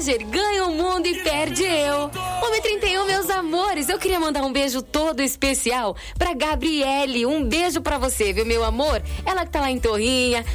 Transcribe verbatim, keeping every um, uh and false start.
Roger, ganha o mundo e perde eu. um e trinta e um, meus amores, eu queria mandar um beijo todo especial pra Gabriele. Um beijo pra você, viu, meu amor? Ela que tá lá em Torrinha,